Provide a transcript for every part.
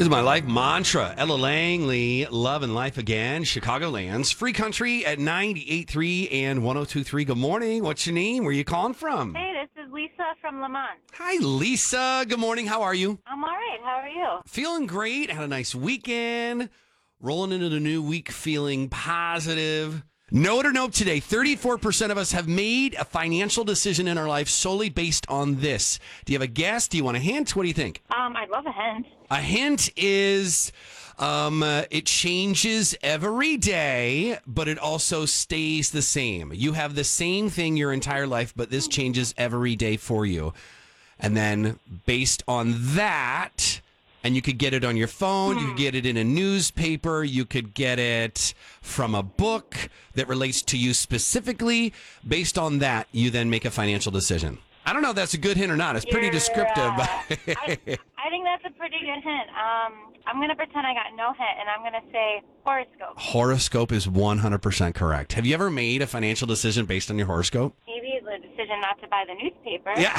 This is my life mantra. Ella Langley, Love and Life Again, Chicagoland's Free Country at 98.3 and 102.3. Good morning. What's your name? Where are you calling from? Hey, this is Lisa from Lamont. Hi, Lisa. Good morning. How are you? I'm all right. How are you? Feeling great. Had a nice weekend. Rolling into the new week feeling positive. Note or note today, 34% of us have made a financial decision in our life solely based on this. Do you have a guess? Do you want a hint? What do you think? I'd love a hint. A hint is it changes every day, but it also stays the same. You have the same thing your entire life, but this changes every day for you. And then based on that, and you could get it on your phone, you could get it in a newspaper, you could get it from a book that relates to you specifically. Based on that, you then make a financial decision. I don't know if that's a good hint or not. It's pretty descriptive. I think that's a pretty good hint. I'm going to pretend I got no hint, and I'm going to say horoscope. Horoscope is 100% correct. Have you ever made a financial decision based on your horoscope? Maybe the decision not to buy the newspaper. Yeah.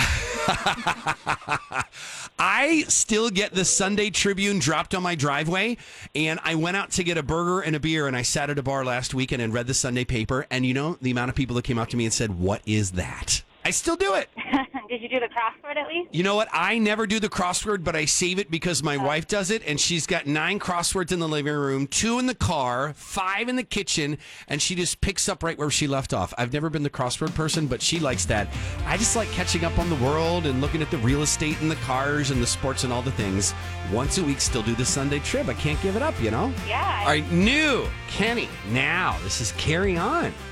I still get the Sunday Tribune dropped on my driveway, and I went out to get a burger and a beer, and I sat at a bar last weekend and read the Sunday paper, and you know the amount of people that came up to me and said, "What is that?" I still do it. Did you do the crossword at least? You know what? I never do the crossword, but I save it because my wife does it, and she's got 9 crosswords in the living room, 2 in the car, 5 in the kitchen, and she just picks up right where she left off. I've never been the crossword person, but she likes that. I just like catching up on the world and looking at the real estate and the cars and the sports and all the things. Once a week, still do the Sunday Trib. I can't give it up, you know? Yeah. All right, new Kenny. Now, this is Carry On.